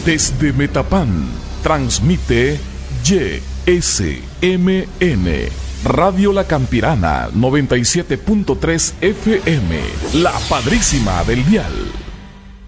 Desde Metapán, transmite YSMN, Radio La Campirana, 97.3 FM, La Padrísima del Dial.